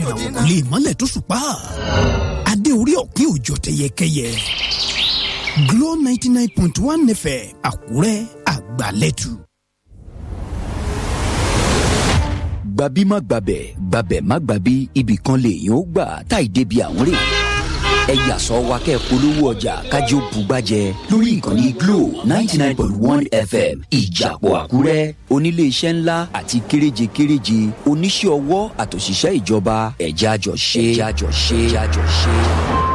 ìràwọ̀ kò lè mọ́lẹ̀ tó ṣùpá. Adé orí ọ̀kín òjò tẹyẹkẹyẹ. Glo 99.1 FM Àkúrẹ́ àgbàlẹ́tù. Gbàbí má gbàbẹ̀, gbàbẹ̀ má gbàbí, ibì kan lèèyàn ó gbà táì débi àwọn rè. Ẹ yà sọ wa kẹ́ polówó ọjà kájọ bùgbàjẹ lórí ìkànnì Glo 99.1 FM Ìjàpọ̀ Àkúrẹ́. Onílé iṣẹ́ ńlá àti kéréje oníṣẹ́ ọwọ́ àtòṣìṣẹ́ ìjọba ẹ̀já jọ ṣe.